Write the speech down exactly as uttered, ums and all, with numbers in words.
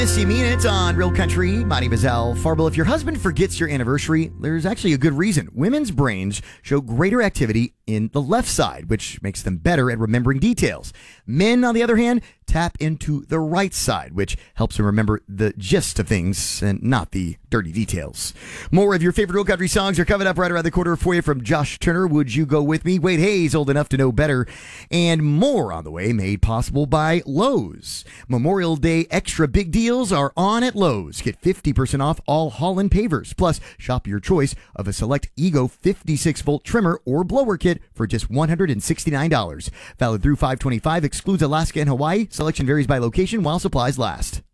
You mean it on Real Country. My name is Al Farble. If your husband forgets your anniversary, there's actually a good reason. Women's brains show greater activity in the left side, which makes them better at remembering details. Men, on the other hand, tap into the right side, which helps them remember the gist of things and not the dirty details. More of your favorite Real Country songs are coming up right around the corner for you from Josh Turner. Would You Go With Me? Wade Hayes, Old Enough to Know Better. And more on the way, made possible by Lowe's. Memorial Day extra big deals are on at Lowe's. Get fifty percent off all Holland pavers. Plus, shop your choice of a select Ego fifty-six volt trimmer or blower kit for just one hundred sixty-nine dollars. Valid through five twenty-five, excludes Alaska and Hawaii. Selection varies by location while supplies last.